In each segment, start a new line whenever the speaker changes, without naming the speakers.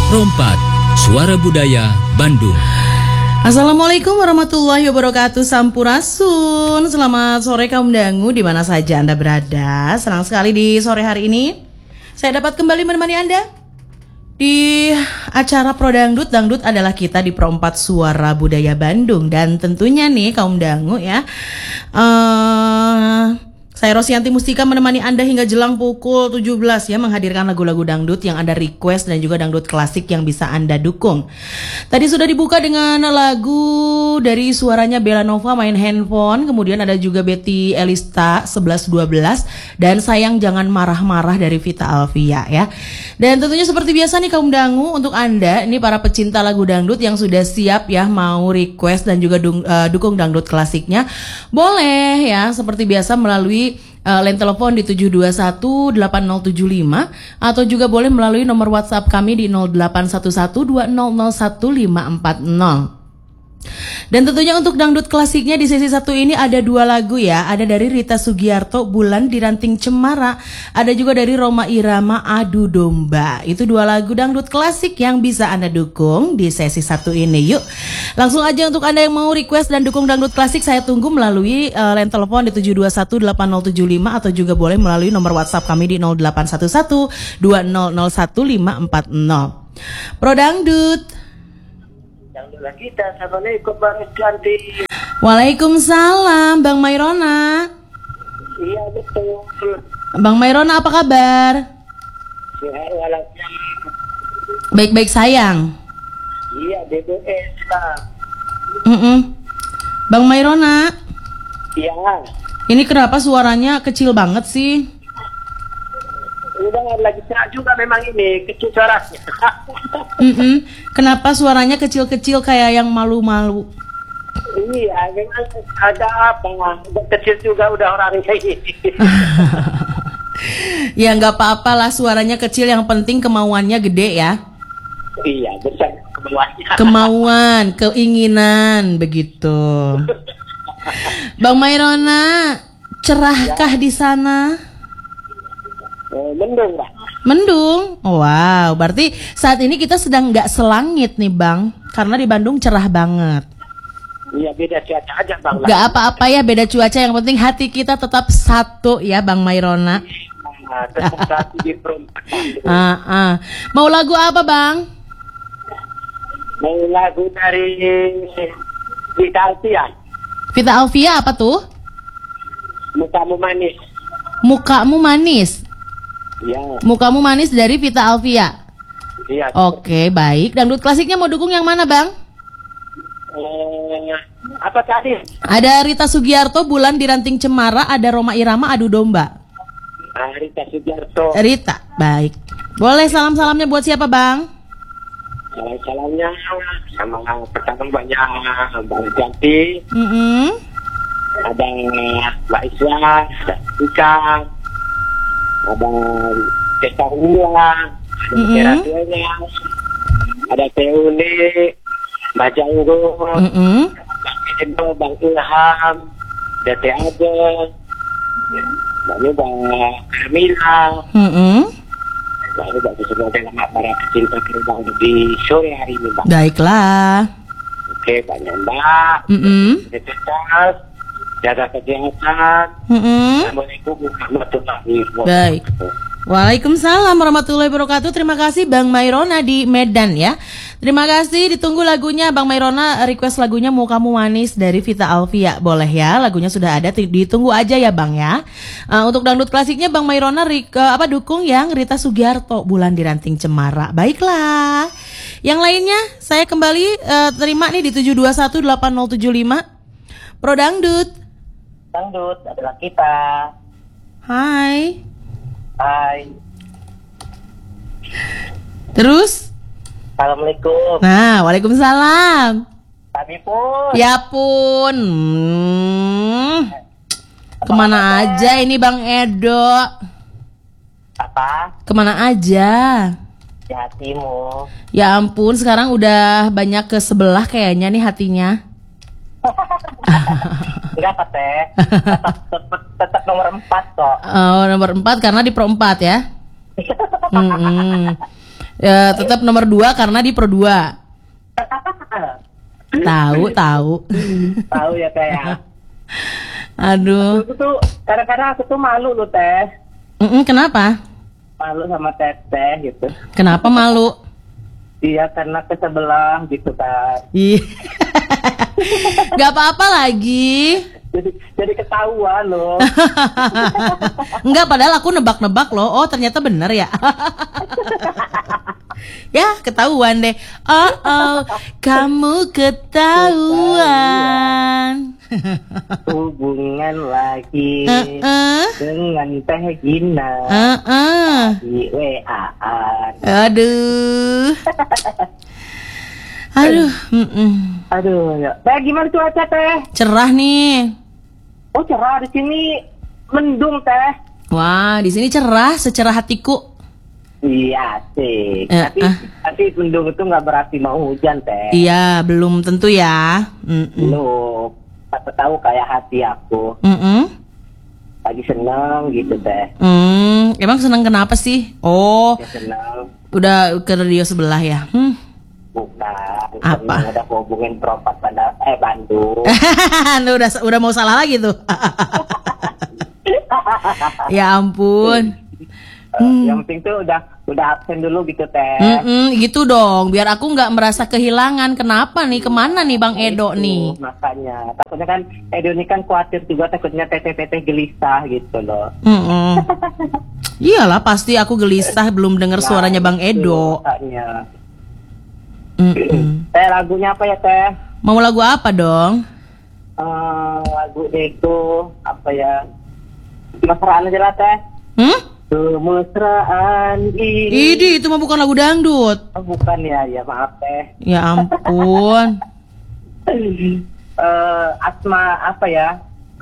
Rompat, Suara Budaya Bandung.
Assalamualaikum warahmatullahi wabarakatuh. Sampurasun. Selamat sore kaum dangu di mana saja Anda berada. Senang sekali di sore hari ini saya dapat kembali menemani Anda di acara Pro Dangdut. Dangdut adalah kita di Perempat Suara Budaya Bandung. Dan tentunya nih kaum dangu ya, saya Rosianti Mustika menemani Anda hingga jelang pukul 17 ya, menghadirkan lagu-lagu dangdut yang Anda request dan juga dangdut klasik yang bisa Anda dukung. Tadi sudah dibuka dengan lagu dari suaranya Bella Nova, Main Handphone, kemudian ada juga Betty Elista 11-12 dan Sayang Jangan Marah-Marah dari Vita Alvia ya. Dan tentunya seperti biasa nih kaum dangu, untuk Anda ini para pecinta lagu dangdut yang sudah siap ya mau request dan juga dukung dangdut klasiknya, boleh ya seperti biasa melalui line telepon di 721-8075 atau juga boleh melalui nomor WhatsApp kami di 0811-2001-540. Dan tentunya untuk dangdut klasiknya di sesi satu ini ada dua lagu ya. Ada dari Rita Sugiarto, Bulan di Ranting Cemara. Ada juga dari Rhoma Irama, Adu Domba. Itu dua lagu dangdut klasik yang bisa Anda dukung di sesi satu ini. Yuk langsung aja untuk Anda yang mau request dan dukung dangdut klasik, saya tunggu melalui line telepon di 721-8075 atau juga boleh melalui nomor WhatsApp kami di 0811-2001-540. Pro Dangdut.
Kita assalamualaikum Bang Cantik.
Waalaikumsalam Bang Mairona.
Iya betul.
Bang Mairona apa kabar?
Sehat walafiat.
Baik-baik sayang.
Iya DBS Bang.
Bang Mairona.
Iya.
Ini kenapa suaranya kecil banget sih?
Udah lagi sehat juga memang ini kecil suaranya.
Kenapa suaranya kecil-kecil kayak yang malu-malu?
Iya, memang ada apa? Kecil juga udah orangnya ini.
Ya nggak apa-apa lah, suaranya kecil, yang penting kemauannya gede ya.
Iya, besar kemauannya.
Kemauan, keinginan begitu. Bang Mairona, cerahkah di sana?
Mendung Bang.
Mendung. Wow, berarti saat ini kita sedang nggak selangit nih Bang, karena di Bandung cerah banget.
Iya, beda cuaca aja Bang.
Nggak apa-apa ya, beda cuaca, yang penting hati kita tetap satu ya Bang Mairona.
Tetap satu di Perempat.
Mau lagu apa Bang?
Mau lagu dari Vita Alvia.
Vita Alvia apa tuh?
Mukamu Manis.
Mukamu Manis.
Iya.
Mukamu Manis dari Vita Alvia.
Iya.
Oke, baik. Dangdut klasiknya mau dukung yang mana Bang?
Apa tadi?
Ada Rita Sugiarto, Bulan di Ranting Cemara. Ada Rhoma Irama, Adu Domba.
Rita Sugiarto.
Rita, baik. Boleh salam-salamnya buat siapa Bang?
Salam-salamnya sama pertama banyak Mbak Janti. Ada Mbak Isla, ada Ika, ada Teta Ula, ada Teratuanya, ada Teuni, Mbak Janggo, Bang Edo, Bang Ilham, ada Teh Ade, Bang Carmila, Bang semua dalam para pecinta Bang di sore hari ini Bang.
Baiklah.
Oke, banyak Mbak. Tetap jaga kesehatan. Assalamualaikum warahmatullahi wabarakatuh.
Baik. Waalaikumsalam warahmatullahi wabarakatuh. Terima kasih Bang Mairona di Medan ya. Terima kasih, ditunggu lagunya Bang Mairona, request lagunya Mukamu Manis dari Vita Alvia. Boleh ya, lagunya sudah ada, ditunggu aja ya Bang ya. Untuk dangdut klasiknya Bang Mairona dukung yang Rita Sugiarto, Bulan di Ranting Cemara. Baiklah. Yang lainnya saya kembali terima nih di 721-8075. Pro Dangdut.
Dangdut adalah kita.
Hai.
Hai.
Terus?
Assalamualaikum.
Nah, waalaikumsalam.
Tadi pun.
Ya pun. Kemana aja ini Bang Edo?
Apa?
Kemana aja?
Di hatimu.
Ya ampun, sekarang udah banyak ke sebelah kayaknya nih hatinya.
Enggak apa teh. Tetap nomor 4 kok.
Oh, nomor 4 karena di Pro 4 ya. Ya, tetap nomor 2 karena di Pro 2. Tahu.
Tahu ya teh ya.
Aduh.
Aku tuh kadang-kadang aku tuh malu loh teh.
Kenapa?
Malu sama teteh gitu.
Kenapa malu?
Iya karena ke sebelah gitu kan.
Ih. Gak apa-apa lagi.
Jadi ketahuan loh.
Enggak, padahal aku nebak-nebak loh. Oh, ternyata bener ya. Ya, ketahuan deh. Oh, kamu ketahuan.
Hubungan lagi dengan Teh Gina di WA-an.
Aduh.
Aduh, ya. Teh gimana cuaca teh?
Cerah nih.
Oh cerah di sini, mendung teh.
Wah, di sini cerah, secerah hatiku.
Iya sih. Tapi mendung itu nggak berarti mau hujan teh.
Iya, belum tentu ya.
Belum. Apa tahu kayak hati aku. Lagi seneng gitu teh.
Emang seneng kenapa sih? Oh,
Ya, seneng.
udah ke radio sebelah ya.
Bukan.
Apa?
Seneng udah hubungin perompak Bandung.
udah mau salah lagi tuh. Ya ampun.
Yang penting tuh udah absen dulu gitu teh.
Gitu dong, biar aku nggak merasa kehilangan. Kenapa nih? Kemana nih Bang Edo nih?
Makanya takutnya kan Edo ini kan khawatir juga, takutnya teteh gelisah gitu loh.
Iyalah, pasti aku gelisah belum dengar suaranya Bang Edo.
Makanya. Teh lagunya apa ya teh?
Mau lagu apa dong?
Lagunya itu apa ya? Mesraan aja lah teh. Kemesraan ini.
Idi, itu mah bukan lagu dangdut.
Oh, bukan ya, maaf teh.
Ya ampun.
Asma apa ya?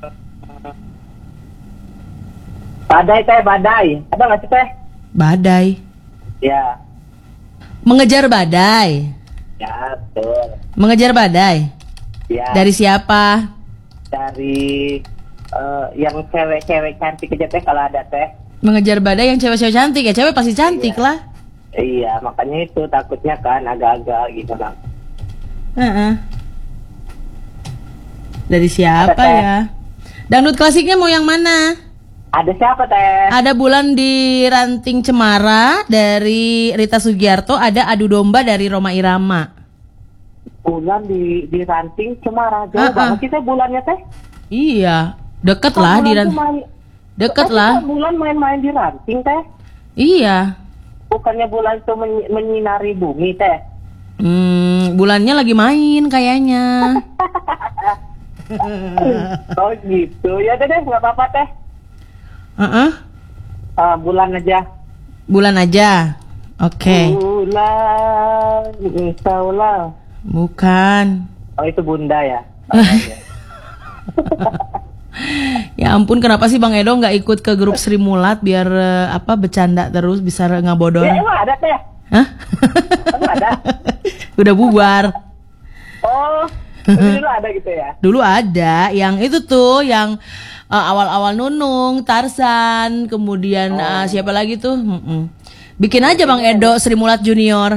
Badai teh, badai. Ada nggak sih teh?
Badai.
Ya.
Mengejar badai.
Ya, betul.
Mengejar badai.
Ya.
Dari siapa?
Dari yang cewek-cewek cantik aja teh kalau ada teh.
Mengejar badai yang cewek-cewek cantik ya, cewek pasti cantik lah.
Iya, makanya itu takutnya kan agak-agak gitu bang.
Dari siapa ya? Dangdut klasiknya mau yang mana?
Ada siapa teh?
Ada Bulan di Ranting Cemara dari Rita Sugiarto, ada Adu Domba dari Roma Irama.
Bulan di Ranting Cemara, jauh banget sih teh bulannya teh.
Iya, deket lah di Ranting. Deket lah.
Bulan main-main di Ranting teh.
Iya.
Bukannya bulan itu menyinari bumi teh.
Bulannya lagi main kayaknya.
Oh gitu, ya deh nggak apa-apa teh. Bulan aja.
Bulan aja. Oke.
Bulan, insaulah.
Bukan.
Oh itu Bunda ya.
Ya ampun, kenapa sih Bang Edo nggak ikut ke grup Sri Mulat biar bercanda terus bisa ngabodor?
Ya emang ada teh.
Hah?
Emang ada.
Udah bubar.
Oh, dulu ada gitu ya?
Dulu ada, yang itu tuh yang awal-awal Nunung, Tarsan, kemudian siapa lagi tuh? Bikin aja Bang Edo Sri Mulat Junior.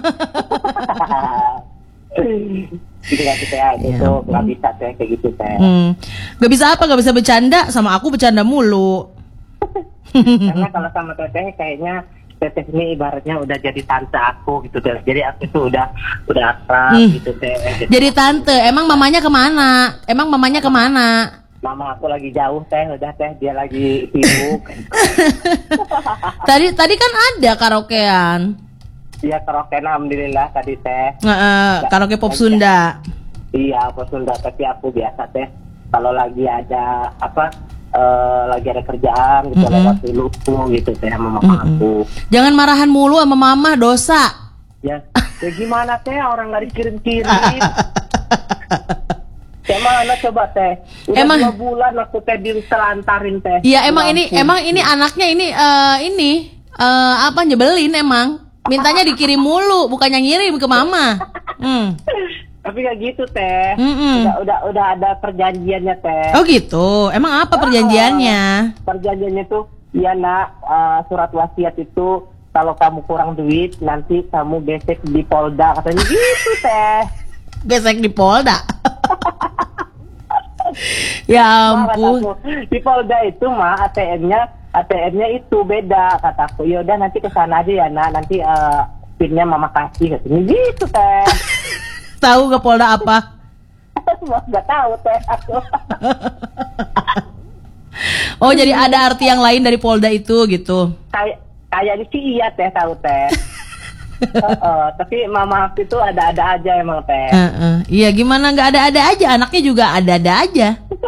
Gitu gak gitu ya, gitu gak bisa teh kayak gitu teh.
Gak bisa apa? Gak bisa bercanda? Sama aku bercanda mulu.
Karena kalau sama teteh kayaknya teteh ini ibaratnya udah jadi tante aku gitu teh. Jadi aku tuh udah akrab gitu teh.
Jadi tante, emang mamanya kemana? Mama
aku lagi jauh teh, udah teh dia lagi sibuk.
Tadi kan ada karaokean.
Iya karaoke alhamdulillah tadi teh.
Karaoke pop Sunda.
Iya pop Sunda, tapi aku biasa teh kalau lagi ada lagi ada kerjaan gitu lewat dulu gitu teh sama mama aku.
Jangan marahan mulu sama mama, dosa.
Ya gimana teh, orang nggak dikirim-kirim. Mana coba teh? Udah
emang
2 bulan aku teh ditelantarin teh.
Iya emang ini anaknya ini nyebelin emang. Mintanya dikirim mulu, bukannya ngirim ke mama.
Tapi gak gitu teh. Udah ada perjanjiannya teh.
Oh gitu. Emang apa perjanjiannya?
Perjanjiannya tuh, ya nak, surat wasiat itu kalau kamu kurang duit nanti kamu besek di Polda katanya gitu teh.
Besek di Polda. Ya ampun.
Kataku, di Polda itu mah ATM-nya itu beda kataku. Ya udah nanti ke sana aja ya nak, nanti pinnya mama kasih katanya gitu teh.
Tahu ke Polda apa?
Nggak tahu teh aku.
Oh, jadi ada arti yang lain dari Polda itu gitu.
Kayaknya sih iya teh tahu teh. Tapi mama aku itu ada-ada aja emang teh.
Iya, gimana nggak ada-ada aja, anaknya juga ada-ada aja.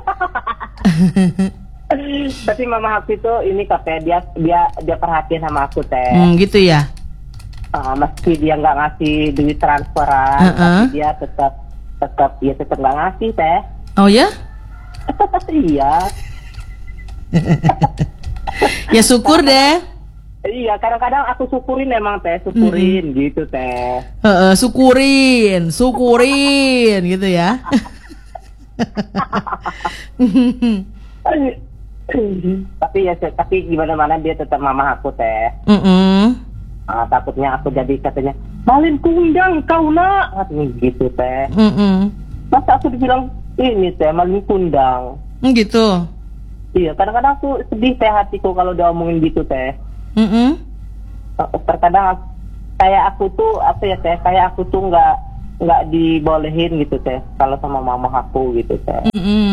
Tapi mama aku itu ini kok teh, dia perhatian sama aku teh.
Gitu ya.
Meski dia nggak ngasih duit transferan, tapi dia tetap nggak ngasih teh.
Oh ya?
Iya.
Ya syukur deh.
Iya, kadang-kadang aku syukurin emang teh, gitu teh.
Syukurin gitu ya.
tapi gimana dia tetap mama aku teh. Takutnya aku jadi katanya malin kundang kau nak katanya gitu teh. Masa aku dibilang ini teh malin kundang.
Gitu.
Iya, kadang-kadang aku sedih teh hatiku kalau dia omongin gitu teh. Terkadang kayak aku tuh apa ya teh, kayak aku tuh nggak dibolehin gitu teh kalau sama mama aku gitu teh.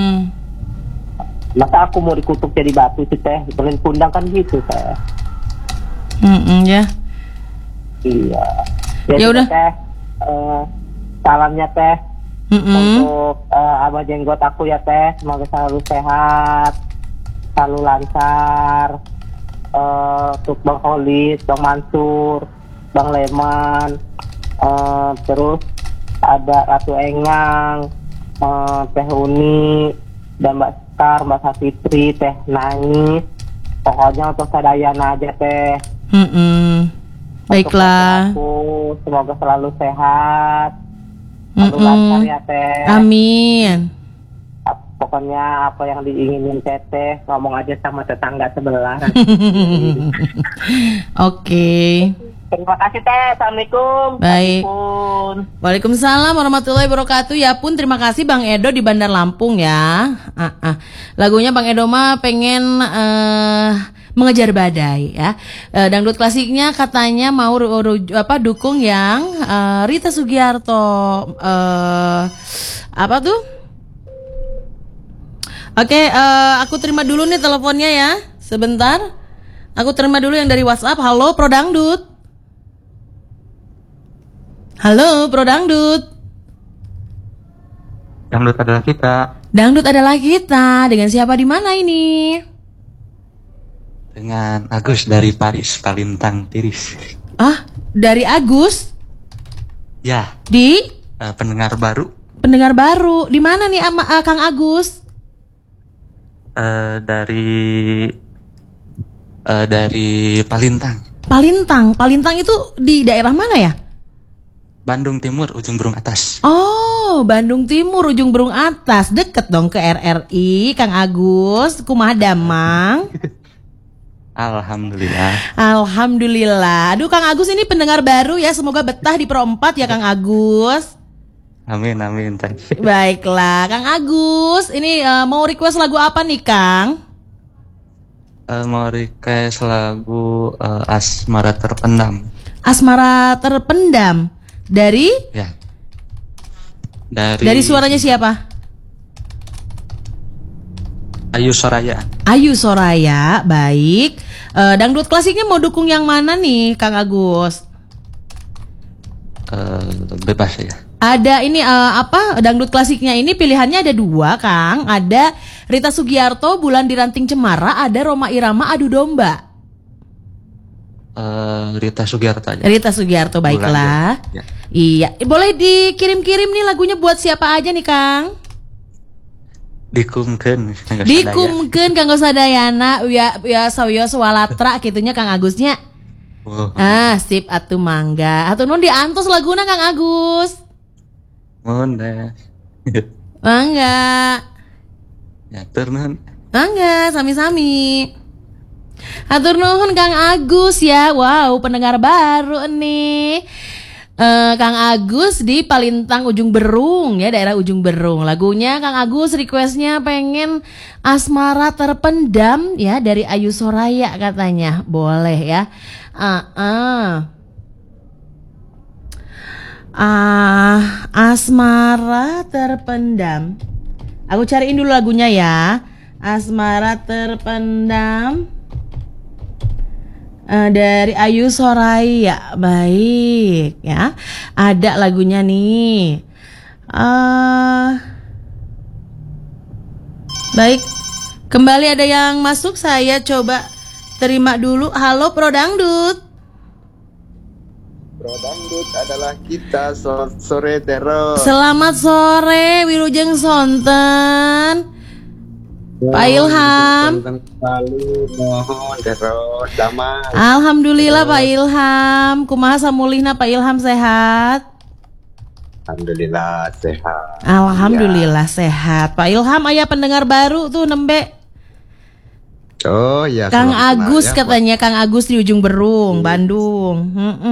Masa aku mau dikutuk jadi batu sih teh, malin kundang kan gitu teh.
Ya.
Iya.
Ya udah.
Teh, salamnya teh untuk abah jenggot aku ya teh, semoga selalu sehat, selalu lancar. Untuk Bang Holis, Bang Mansur, Bang Leman, terus ada Ratu Engang, Teh Uni, dan Mbak Sekar, Mbak Safitri, Teh Nangis. Pokoknya untuk sadayana aja teh.
Baiklah.
Aku semoga selalu sehat, selalu lancar ya teh.
Amin.
Pokoknya apa yang diinginin teteh ngomong aja sama tetangga sebelah.
Oke.
Terima kasih teh. Assalamualaikum.
Baik. Waalaikumsalam warahmatullahi wabarakatuh. Ya pun terima kasih Bang Edo di Bandar Lampung ya. Lagunya Bang Edo mah pengen mengejar badai ya. Dangdut klasiknya katanya mau dukung yang Rita Sugiarto. Apa tuh? Oke, aku terima dulu nih teleponnya ya. Sebentar. Aku terima dulu yang dari WhatsApp. Halo Pro Dangdut. Halo Pro Dangdut.
Dangdut adalah kita.
Dangdut adalah kita. Dengan siapa di mana ini?
Dengan Agus dari Paris, Palintang, Tiris.
Dari Agus?
Ya.
Di?
Pendengar baru.
Pendengar baru. Di mana nih Kang Agus?
Dari Palintang.
Palintang itu di daerah mana ya?
Bandung Timur, ujung Berung Atas.
Oh, Bandung Timur, ujung Berung Atas. Deket dong ke RRI, Kang Agus. Kumaha damang?
Alhamdulillah.
Alhamdulillah. Aduh, Kang Agus ini pendengar baru ya. Semoga betah di Pro 4 ya, Kang Agus.
Amin.
Baiklah, Kang Agus. Ini mau request lagu apa nih, Kang?
Mau request lagu Asmara Terpendam.
Asmara Terpendam. Dari?
Ya.
Dari suaranya siapa?
Ayu Soraya.
Ayu Soraya, baik. Dangdut klasiknya mau dukung yang mana nih, Kang Agus?
Bebas ya.
Ada ini dangdut klasiknya ini pilihannya ada dua, Kang. Ada Rita Sugiarto, Bulan di Ranting Cemara. Ada Rhoma Irama, Adu Domba.
Rita Sugiarto aja.
Rita Sugiarto, baiklah.
Ya.
Iya, boleh dikirim-kirim nih lagunya buat siapa aja nih, Kang? Dikumkeun kanggo sadayana ya sawiyo swalatra kitunya Kang Agusnya. Sip atuh mangga. Atuh nun diantos laguna Kang Agus.
Mohon deh.
Mangga.
Ya turun.
Mangga, sami-sami. Hatur nuhun Kang Agus ya. Wow, pendengar baru nih. Kang Agus di Palintang Ujung Berung ya, daerah Ujung Berung. Lagunya Kang Agus requestnya pengen Asmara Terpendam ya dari Ayu Soraya katanya. Boleh ya. Asmara Terpendam. Aku cariin dulu lagunya ya. Asmara Terpendam dari Ayu Soraya. Baik ya. Ada lagunya nih. Baik. Kembali ada yang masuk, saya coba terima dulu. Halo Pro Dangdut.
Pro Dangdut adalah kita sore terus.
Selamat sore Wilujeng Sonten. Pak Ilham.
Mohon terus damai.
Alhamdulillah Pak Ilham. Kumaha samulihna Pak Ilham sehat?
Alhamdulillah sehat.
Alhamdulillah sehat. Pak Ilham aya pendengar baru tuh nembe.
Oh iya.
Kang Agus ya, katanya Kang Agus di Ujung Berung, Bandung.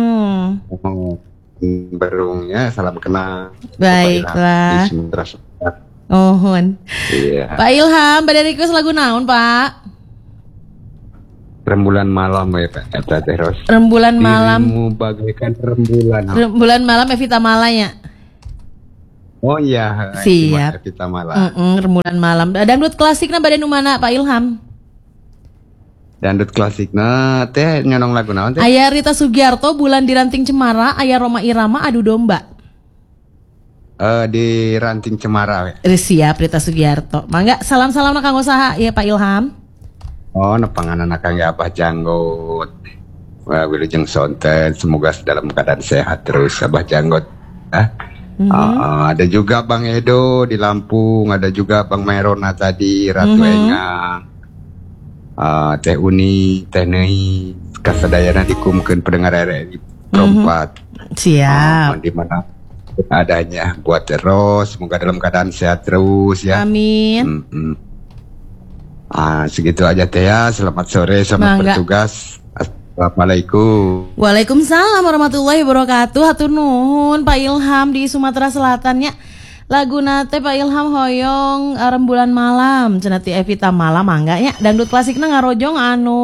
Berungnya salam kenal.
Baiklah. Ohon.
Iya.
Pak Ilham, pada request lagu naon, Pak?
Rembulan malam ya Pak, eta terus.
Rembulan malam.
Dirimu bagaikan rembulan.
Rembulan malam Evita Malanya.
Oh iya.
Siap.
Evita Mala.
Rembulan malam. Dangdut klasikna pada nu mana, Pak Ilham?
Dangdut klasikna teh nyonong lagu naon teh?
Aya Rita Sugiarto, Bulan di Ranting Cemara, aya Roma Irama, Adu Domba.
Di Ranting Cemara.
Siap Rita Sugiarto. Mangga salam-salam na kanggo saha ya Pak Ilham.
Oh, nepanganan akang ya Abah Janggot. Wah, Wilujeng Sonten, semoga dalam keadaan sehat terus Abah Janggot. Ada juga Bang Edo di Lampung, ada juga Bang Merona tadi, Ratu Engang, Teh Uni, Teh Nei, kasadayana dikumkeun pendengar RRI Perempat.
Siap.
Di mana adanya buat terus, semoga dalam keadaan sehat terus ya.
Amin.
Segitu aja teh ya. Selamat sore, selamat bertugas. Assalamualaikum.
Waalaikumsalam warahmatullahi wabarakatuh. Hatur nuhun Pak Ilham di Sumatera Selatan ya. Lagu nate Pak Ilham hoyong Rembulan Malam cenah ti Evita Mala mangga ya. Dangdut klasikna ngarojong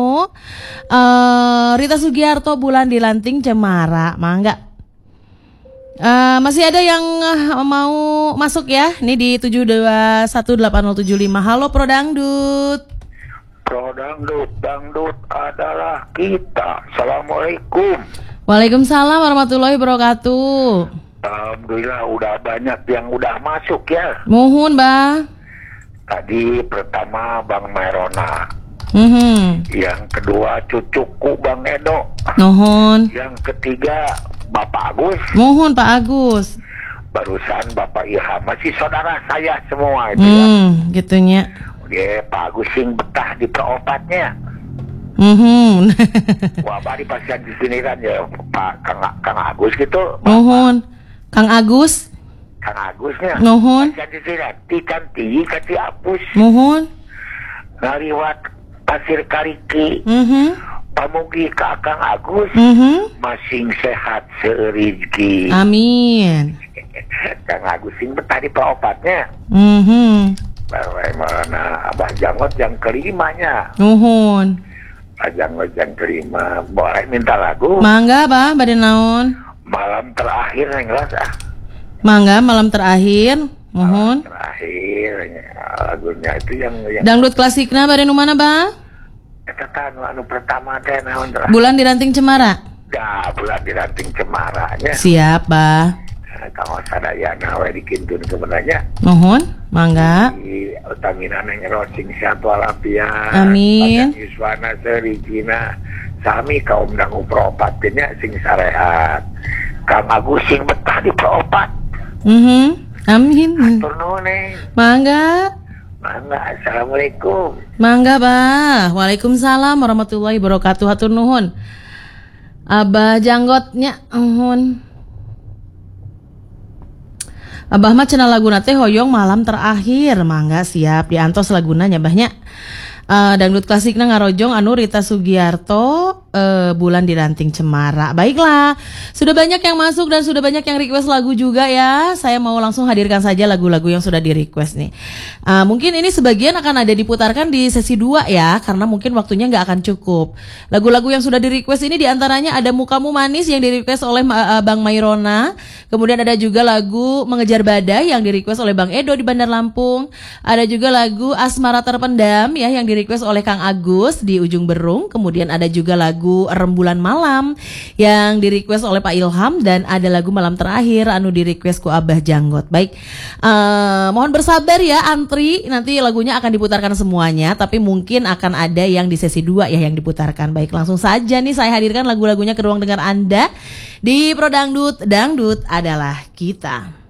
Rita Sugiarto, Bulan di Ranting Cemara mangga. Masih ada yang mau masuk ya. Ini di 7218075. Halo Pro Dangdut.
Pro Dangdut, dangdut adalah kita. Assalamualaikum.
Waalaikumsalam warahmatullahi wabarakatuh.
Alhamdulillah udah banyak yang udah masuk ya.
Mohon Bah.
Tadi pertama Bang Merona. Yang kedua cucuku Bang Edo.
Mohon.
Yang ketiga Bapak Agus.
Mohon Pak Agus.
Barusan Bapak Ilham, masih saudara saya semua itu ya.
Gitunya.
Oke, Pak Agus sing betah di peropatnya. Wah, bari pasian di sini kan ya Pak Kang Agus gitu.
Mohon. Kang Agus.
Kang Agusnya.
Mohon.
Pasian di sini ti kati apus.
Mohon.
Ngaliwat Pasir Kariki. Pamugi ka Kang Agus. Masing sehat serizki.
Amin.
Kang Agus sing betah di peropatnya. Bagaimana Abah Janggot yang kelimanya.
Nuhun.
Abah Janggot yang kelima. Boleh minta lagu?
Mangga Bah, bade naon?
Malam terakhir yang jelas
Mangga malam terakhir. Mohon.
Terakhir lagunya itu yang
Dangdut klasikna bade nu mana Bah?
Eta anu pertama teh naon teh?
Bulan di Ranting Cemara.
Ya, Bulan di Ranting Cemaranya.
Siap Bah.
Kang sadayana we dikintun kebenanya.
Mohon, mangga.
Di utaminan yang rosing sehat walafiat.
Amin.
Padang yuswana serijina sami kaum dangu peropatinnya sing sarehat. Kang Agus sing betah di peropat.
Amin.
Atur nuhun.
Mangga.
Mangga. Assalamualaikum.
Mangga Bah. Waalaikumsalam warahmatullahi wabarakatuh. Hatur nuhun. Abah Janggotnya nuhun. Abah mah cenah laguna teh hoyong malam terakhir. Mangga siap diantos laguna nya Bahnya. Dangdut klasikna ngarojong anu Rita Sugiarto, Bulan di Ranting Cemara. Baiklah, sudah banyak yang masuk dan sudah banyak yang request lagu juga ya. Saya mau langsung hadirkan saja lagu-lagu yang sudah di request nih. Mungkin ini sebagian akan ada diputarkan di sesi 2 ya, karena mungkin waktunya nggak akan cukup. Lagu-lagu yang sudah di request ini diantaranya ada Mukamu Manis yang di request oleh Bang Mairona. Kemudian ada juga lagu Mengejar Badai yang di request oleh Bang Edo di Bandar Lampung. Ada juga lagu Asmara Terpendam ya yang di request oleh Kang Agus di Ujung Berung. Kemudian ada juga lagu Rembulan Malam yang di request oleh Pak Ilham, dan ada lagu Malam Terakhir anu di request ku Abah Janggot. Baik, mohon bersabar ya antri, nanti lagunya akan diputarkan semuanya, tapi mungkin akan ada yang di sesi 2 ya yang diputarkan. Baik, langsung saja nih saya hadirkan lagu-lagunya ke ruang dengar Anda di Pro Dangdut. Dangdut adalah kita.